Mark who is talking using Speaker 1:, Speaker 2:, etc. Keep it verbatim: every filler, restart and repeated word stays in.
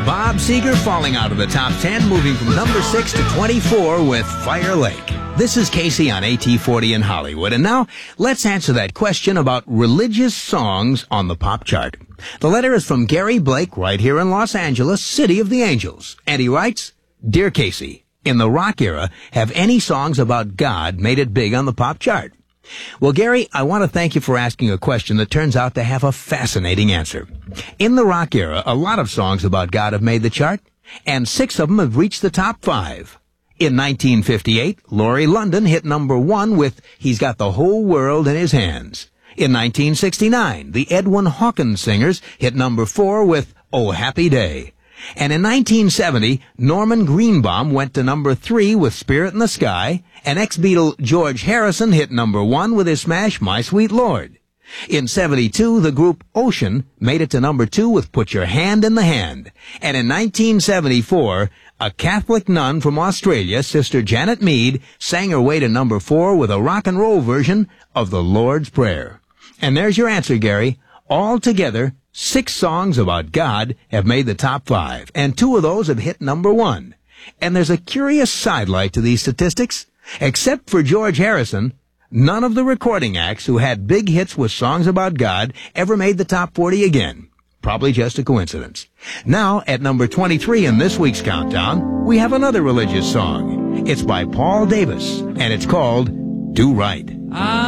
Speaker 1: Bob Seger falling out of the top ten, moving from number six to twenty-four with Fire Lake. This is Casey on A T forty in Hollywood, and now let's answer that question about religious songs on the pop chart. The letter is from Gary Blake right here in Los Angeles, City of the Angels, and he writes, Dear Casey, in the rock era, have any songs about God made it big on the pop chart? Well, Gary, I want to thank you for asking a question that turns out to have a fascinating answer. In the rock era, a lot of songs about God have made the chart, and six of them have reached the top five. In nineteen fifty-eight, Laurie London hit number one with He's Got the Whole World in His Hands. In nineteen sixty-nine, the Edwin Hawkins Singers hit number four with Oh Happy Day. And in nineteen seventy, Norman Greenbaum went to number three with Spirit in the Sky, and ex-Beatle George Harrison hit number one with his smash My Sweet Lord. In seventy-two, the group Ocean made it to number two with Put Your Hand in the Hand. And in nineteen seventy-four, a Catholic nun from Australia, Sister Janet Mead, sang her way to number four with a rock and roll version of the Lord's Prayer. And there's your answer, Gary. Altogether, six songs about God have made the top five, and two of those have hit number one. And there's a curious sidelight to these statistics. Except for George Harrison, none of the recording acts who had big hits with songs about God ever made the top forty again. Probably just a coincidence. Now, at number twenty-three in this week's countdown, we have another religious song. It's by Paul Davis, and it's called Do Right.